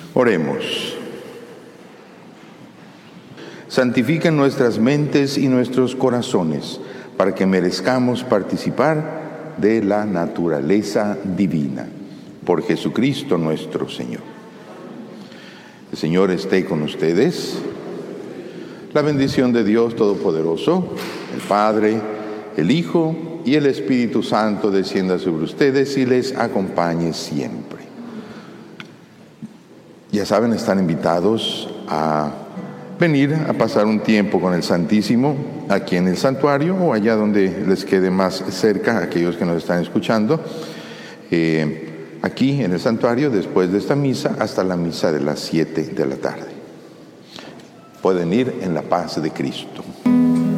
Oremos. Santifica nuestras mentes y nuestros corazones para que merezcamos participar de la naturaleza divina. Por Jesucristo nuestro Señor. El Señor esté con ustedes. La bendición de Dios Todopoderoso, el Padre, el Hijo y el Espíritu Santo descienda sobre ustedes y les acompañe siempre. Ya saben, están invitados a venir a pasar un tiempo con el Santísimo aquí en el santuario o allá donde les quede más cerca, aquellos que nos están escuchando, aquí en el santuario después de esta misa hasta la misa de las 7 de la tarde. Pueden ir en la paz de Cristo.